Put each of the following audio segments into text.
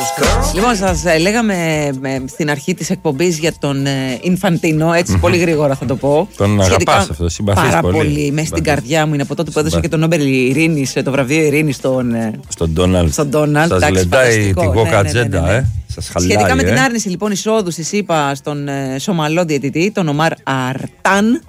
Λοιπόν, σας λέγαμε στην αρχή της εκπομπής για τον Ινφαντίνο, έτσι πολύ γρήγορα θα το πω. Τον αγαπάς αυτό, συμπαθείς πάρα πολύ. Μέσα στην καρδιά μου είναι από τότε που έδωσε και το Νόμπελ Ειρήνης, το βραβείο Ειρήνης στον Ντόναλντ. Σας λεντάει την κόκα ατζέντα, σας χαλάει. Σχετικά με την άρνηση λοιπόν εισόδου στη ΣΥΠΑ στον Σομαλό διαιτητή, τον Ομάρ Αρτάν.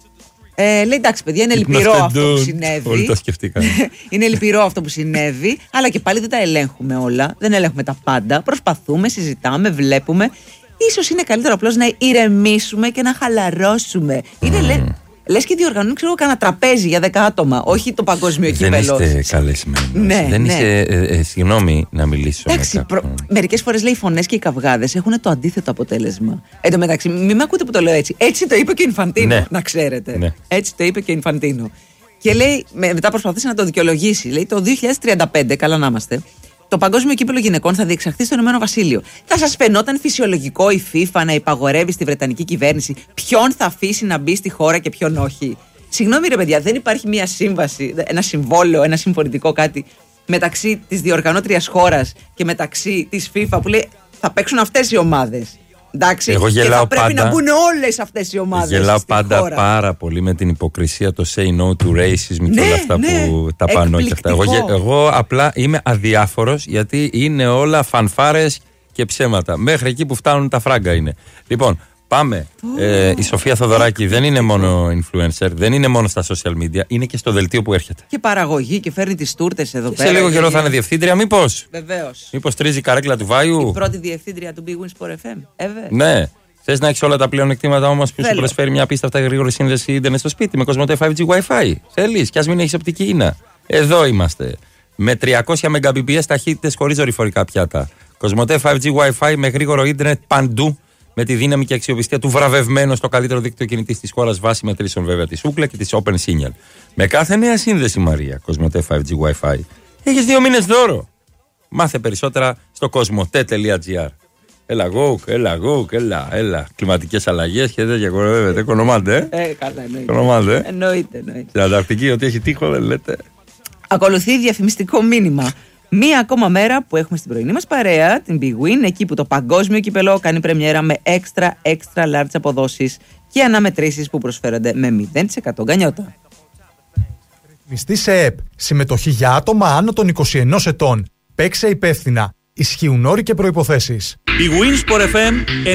Λέει εντάξει, παιδιά, είναι λυπηρό αυτό που συνέβη. Όλοι τα σκεφτήκαν. Είναι λυπηρό αυτό που συνέβη, αλλά και πάλι δεν τα ελέγχουμε όλα. Δεν ελέγχουμε τα πάντα. Προσπαθούμε, συζητάμε, βλέπουμε. Ίσως είναι καλύτερο απλώς να ηρεμήσουμε και να χαλαρώσουμε. Είναι λες και διοργανώνουν, ξέρω, κανένα τραπέζι για 10 άτομα, όχι το παγκόσμιο κύπελλο. Δεν είστε καλεσμένοι. Ναι, δεν είστε. Συγγνώμη να μιλήσω. Εντάξει, μερικές φορές λέει οι φωνές και οι καυγάδες έχουν το αντίθετο αποτέλεσμα. Εν τω μεταξύ, μην με ακούτε που το λέω έτσι. Έτσι το είπε και ο Ινφαντίνο, ναι, να ξέρετε. Ναι. Έτσι το είπε και ο Ινφαντίνο. Και λέει, μετά προσπαθήσει να το δικαιολογήσει. Λέει το 2035, καλά να είμαστε, το παγκόσμιο κύπελλο γυναικών θα διεξαχθεί στο Ηνωμένο Βασίλειο. Θα σας φαινόταν φυσιολογικό η FIFA να υπαγορεύει στη Βρετανική κυβέρνηση ποιον θα αφήσει να μπει στη χώρα και ποιον όχι? Συγγνώμη ρε παιδιά, δεν υπάρχει μια σύμβαση, ένα συμβόλαιο, ένα συμφωνητικό κάτι μεταξύ της διοργανώτριας χώρας και μεταξύ της FIFA που λέει θα παίξουν αυτές οι ομάδες? Εντάξει, εγώ και θα πρέπει να μπουν όλες αυτές οι ομάδες. Γελάω πάντα χώρα. πάρα πολύ με την υποκρισία, το say no to racism και όλα αυτά που τα πάνω και αυτά. Εγώ απλά είμαι αδιάφορος, γιατί είναι όλα φανφάρες και ψέματα. Μέχρι εκεί που φτάνουν τα φράγκα είναι. Λοιπόν, πάμε. Η Σοφία Θοδωράκη δεν είναι μόνο influencer, δεν είναι μόνο στα social media, είναι και στο δελτίο που έρχεται. Και παραγωγή και φέρνει τις τούρτες εδώ πέρα. Σε λίγο καιρό θα είναι διευθύντρια, μήπως? Βεβαίως. Μήπως τρίζει η καρέκλα του Βάιου. Η πρώτη διευθύντρια του Big Wins Sport FM. Ναι. Θες να έχεις όλα τα πλεονεκτήματα όμως που σου προσφέρει μια απίστευτα γρήγορη σύνδεση ίντερνετ στο σπίτι με Κοσμοτέ 5G Wi-Fi? Θέλεις, κι ας μην έχεις οπτική ίνα. Εδώ είμαστε. Με 300 Mbps ταχύτητες χωρίς δορυφορικά πιάτα. Κοσμοτέ 5G Wi-Fi με γρήγορο ίντερνετ παντού. Με τη δύναμη και αξιοπιστία του βραβευμένου στο καλύτερο δίκτυο κινητής της χώρας, βάση μετρήσεων βέβαια της Ookla και της Open Signal. Με κάθε νέα σύνδεση, Μαρία, Κοσμοτέ 5G Wi-Fi, έχεις 2 μήνες δώρο. Μάθε περισσότερα στο κοσμοτέ.gr. Έλα, έλα. Κλιματικές αλλαγές και τέτοια κοροϊδεύετε. Κονομάτε, Καλά, εννοείται. Εννοείται. Στην Ανταρκτική, ότι έχει τείχο, δεν λέτε. Ακολουθεί διαφημιστικό μήνυμα. Μία ακόμα μέρα που έχουμε στην πρωινή μας παρέα, την Big Win, εκεί που το παγκόσμιο κύπελλο κάνει πρεμιέρα με extra large αποδόσεις και αναμετρήσεις που προσφέρονται με 0% γκανιότα. Ρυθμιστή σε ΕΠ. Συμμετοχή για άτομα άνω των 21 ετών. Παίξε υπεύθυνα. Ισχύουν όροι και προϋποθέσεις. Big Wins Sport FM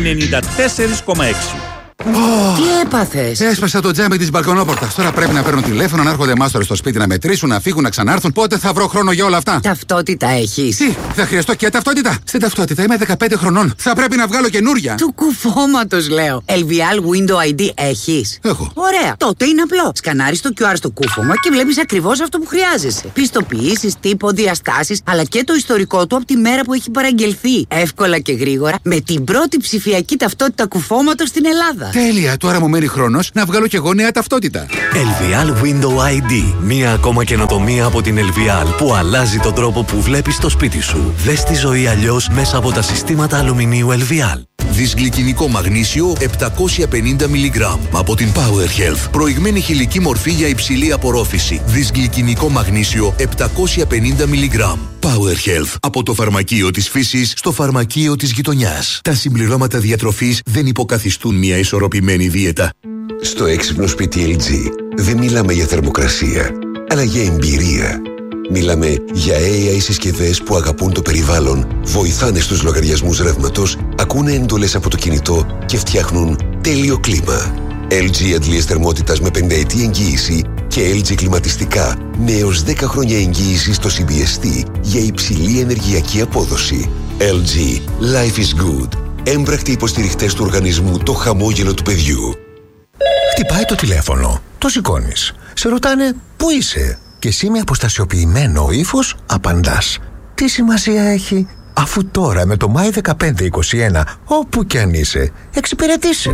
94,6. Τι έπαθες? Έσπασα το τζάμι της μπαλκονόπορτας. Τώρα πρέπει να παίρνουν τηλέφωνο, να έρχονται μάστορες στο σπίτι να μετρήσουν, να φύγουν, να ξανάρθουν. Πότε θα βρω χρόνο για όλα αυτά? Ταυτότητα έχεις? Τι, θα χρειαστώ και ταυτότητα? Στην ταυτότητα είμαι 15 χρονών. Θα πρέπει να βγάλω καινούρια. Του κουφώματος λέω. LVL Window ID έχεις? Έχω. Ωραία. Τότε είναι απλό. Σκανάρεις το QR στο κούφωμα και βλέπεις ακριβώς αυτό που χρειάζεσαι. Πιστοποιήσεις, τύπο, διαστάσεις, αλλά και το ιστορικό του από τη μέρα που έχει παραγγελθεί. Εύκολα και γρήγορα με την πρώτη ψηφιακή ταυτότητα κουφώματος στην Ελλάδα. Τέλεια, τώρα μου μένει χρόνος να βγάλω κι εγώ νέα ταυτότητα. LVL Window ID. Μία ακόμα καινοτομία από την LVL που αλλάζει τον τρόπο που βλέπεις το σπίτι σου. Δες τη ζωή αλλιώς μέσα από τα συστήματα αλουμινίου LVL. Δυσγλυκινικό μαγνήσιο 750 mg από την Power Health. Προηγμένη χηλική μορφή για υψηλή απορρόφηση. Δυσγλυκινικό μαγνήσιο 750 mg. Power Health. Από το φαρμακείο της φύσης στο φαρμακείο της γειτονιάς. Τα συμπληρώματα διατροφής δεν υποκαθιστούν μια ισορροπημένη δίαιτα. Στο έξυπνο σπίτι LG δεν μιλάμε για θερμοκρασία, αλλά για εμπειρία. Μιλάμε για AI συσκευές που αγαπούν το περιβάλλον, βοηθάνε στους λογαριασμούς ρεύματος, ακούνε εντολές από το κινητό και φτιάχνουν τέλειο κλίμα. LG αντλίες θερμότητας με 5ετή εγγύηση και LG κλιματιστικά με έως 10 χρόνια εγγύηση στο CBST για υψηλή ενεργειακή απόδοση. LG. Life is good. Έμπρακτοι υποστηριχτές του οργανισμού το χαμόγελο του παιδιού. Χτυπάει το τηλέφωνο. Το σηκώνεις. Σε ρωτάνε πού είσαι. Και εσύ με αποστασιοποιημένο ύφος απαντάς. Τι σημασία έχει, αφού τώρα με το My 1521 όπου κι αν είσαι εξυπηρετήσει.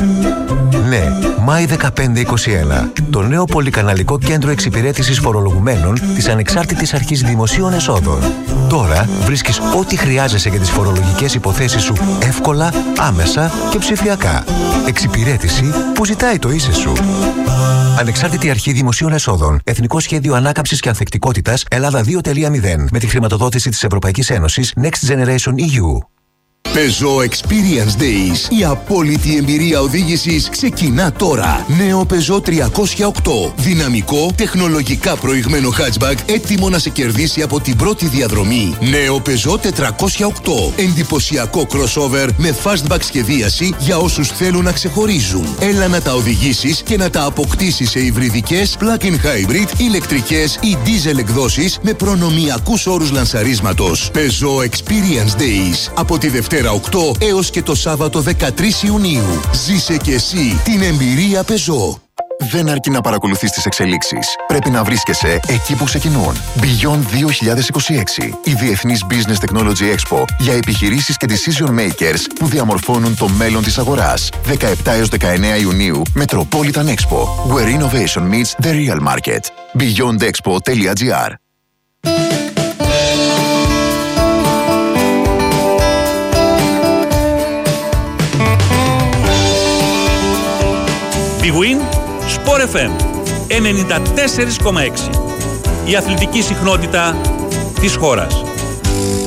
Ναι, My 1521, το νέο πολυκαναλικό κέντρο εξυπηρέτησης φορολογουμένων της Ανεξάρτητης Αρχής Δημοσίων Εσόδων. Τώρα βρίσκεις ό,τι χρειάζεσαι για τις φορολογικές υποθέσεις σου εύκολα, άμεσα και ψηφιακά. Εξυπηρέτηση που ζητάει το ίσες σου. Ανεξάρτητη Αρχή Δημοσίων Εσόδων. Εθνικό Σχέδιο Ανάκαμψης και Ανθεκτικότητας Ελλάδα 2.0. Με τη χρηματοδότηση της Ευρωπαϊκής Ένωσης Next Next Generation EU. Peugeot Experience Days. Η απόλυτη εμπειρία οδήγησης ξεκινά τώρα. Νέο Peugeot 308. Δυναμικό, τεχνολογικά προηγμένο hatchback, έτοιμο να σε κερδίσει από την πρώτη διαδρομή. Νέο Peugeot 408. Εντυπωσιακό crossover με fastback σχεδίαση για όσους θέλουν να ξεχωρίζουν. Έλα να τα οδηγήσεις και να τα αποκτήσεις σε υβριδικές, plug-in hybrid, ηλεκτρικές ή diesel εκδόσεις με προνομιακούς όρους λανσαρίσματος. Peugeot Experience Days. Από τη Δευτέρα 8 έως και το Σάββατο 13 Ιουνίου. Ζήσε και εσύ την εμπειρία Peugeot. Δεν αρκεί να παρακολουθείς τις εξελίξεις. Πρέπει να βρίσκεσαι εκεί που ξεκινούν. Beyond 2026. Η Διεθνής Business Technology Expo για επιχειρήσεις και decision makers που διαμορφώνουν το μέλλον της αγοράς. 17 έως 19 Ιουνίου. Metropolitan Expo. Where innovation meets the real market. beyondexpo.gr. Big Win, Sport FM 94,6. Η αθλητική συχνότητα της χώρας.